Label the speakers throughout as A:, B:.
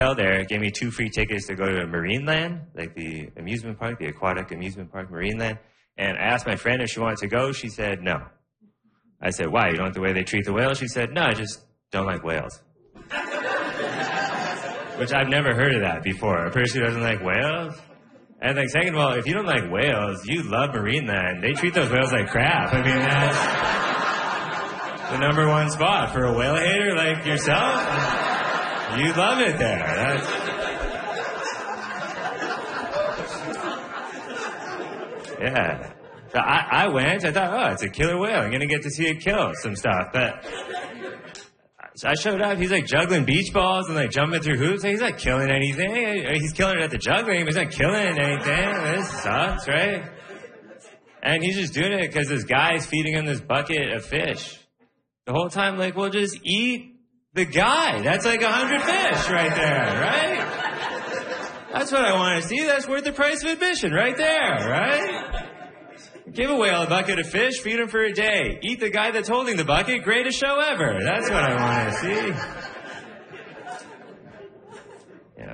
A: there gave me 2 free tickets to go to Marineland, like the amusement park, the aquatic amusement park, Marineland. And I asked my friend if she wanted to go. She said no. I said, why? You don't like the way they treat the whales? She said, no, I just don't like whales. Which I've never heard of that before. A person who doesn't like whales? And like, second of all, if you don't like whales, you love Marineland. They treat those whales like crap. I mean, that's the #1 spot for a whale hater like yourself. You love it there. Yeah. So I went. I thought, oh, it's a killer whale. I'm going to get to see it kill some stuff. But so I showed up. He's like juggling beach balls and like jumping through hoops. He's not killing anything. He's killing it at the juggling, but he's not killing anything. This sucks, right? And he's just doing it because this guy's feeding him this bucket of fish. The whole time, like, well, just eat the guy. That's like 100 fish right there, right? That's what I want to see. That's worth the price of admission right there, right? Give a whale a bucket of fish, feed him for a day. Eat the guy that's holding the bucket, greatest show ever. That's what I want to see. Yeah.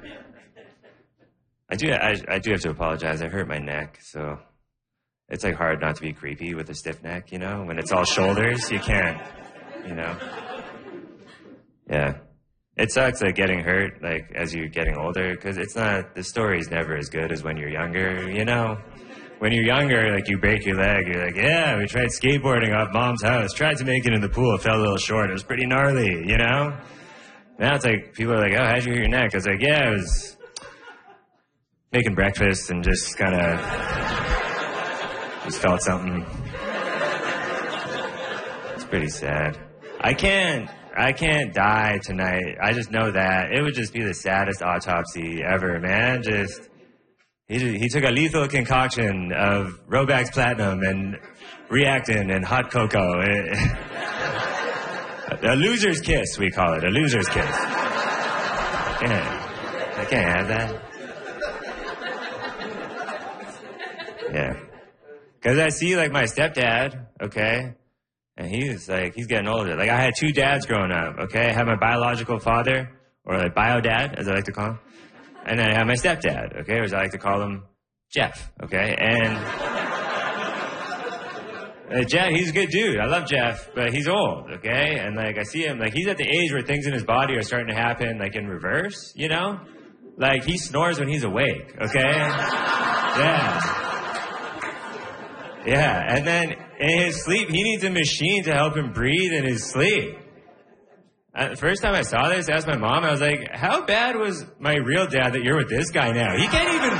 A: I do have to apologize. I hurt my neck, so it's like hard not to be creepy with a stiff neck, you know? When it's all shoulders, you can't, you know? Yeah. It sucks, like, getting hurt, like, as you're getting older, because the story's never as good as when you're younger, you know? When you're younger, like, you break your leg, you're like, yeah, we tried skateboarding off Mom's house, tried to make it in the pool, fell a little short, it was pretty gnarly, you know? Now it's like, people are like, oh, how'd you hurt your neck? I was like, yeah, I was making breakfast and just kind of just felt something. It's pretty sad. I can't die tonight. I just know that. It would just be the saddest autopsy ever, man. He took a lethal concoction of Robax Platinum and Reactin and hot cocoa. A loser's kiss, we call it. A loser's kiss. I can't have that. Yeah. Because I see, like, my stepdad, okay? And he's getting older. Like, I had 2 dads growing up, okay? I had my biological father, or like bio-dad, as I like to call him. And then I have my stepdad, okay? Or as I like to call him, Jeff, okay? And Jeff, he's a good dude. I love Jeff, but he's old, okay? And, like, I see him, like, he's at the age where things in his body are starting to happen, like, in reverse, you know? Like, he snores when he's awake, okay? Yeah. Yeah, and then in his sleep, he needs a machine to help him breathe in his sleep. The first time I saw this, I asked my mom, I was like, how bad was my real dad that you're with this guy now? He can't even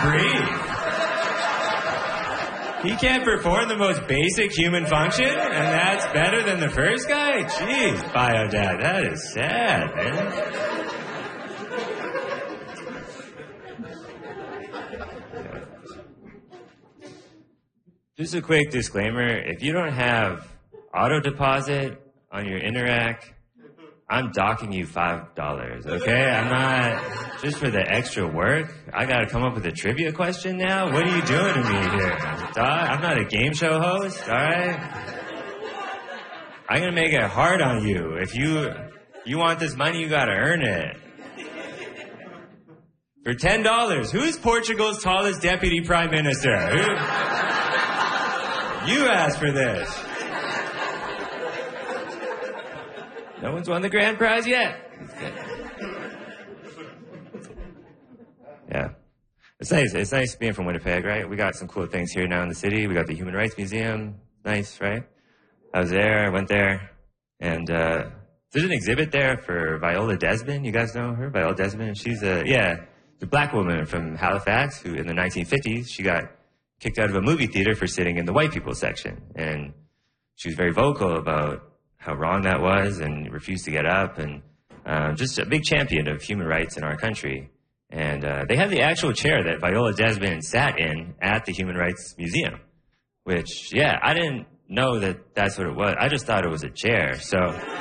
A: breathe. He can't perform the most basic human function, and that's better than the first guy? Jeez, bio dad, that is sad, man. Just a quick disclaimer, if you don't have auto deposit on your Interac, I'm docking you $5, okay? I'm not, just for the extra work, I gotta come up with a trivia question now? What are you doing to me here? I'm not a game show host, alright? I'm gonna make it hard on you. If you want this money, you gotta earn it. For $10, who's Portugal's tallest deputy prime minister? You asked for this. No one's won the grand prize yet. Yeah. It's nice. It's nice being from Winnipeg, right? We got some cool things here now in the city. We got the Human Rights Museum. Nice, right? I was there. I went there. And there's an exhibit there for Viola Desmond. You guys know her? Viola Desmond. She's a black woman from Halifax who in the 1950s, she got kicked out of a movie theater for sitting in the white people section. And she was very vocal about how wrong that was and refused to get up, and just a big champion of human rights in our country. And they have the actual chair that Viola Desmond sat in at the Human Rights Museum, which, yeah, I didn't know that that's what it was. I just thought it was a chair. So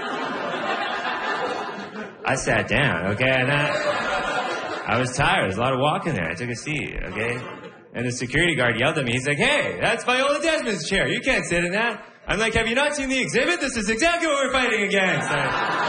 A: I sat down, okay, and I was tired. There's a lot of walking there. I took a seat, okay? And the security guard yelled at me. He's like, hey, that's Viola Desmond's chair. You can't sit in that. I'm like, have you not seen the exhibit? This is exactly what we're fighting against.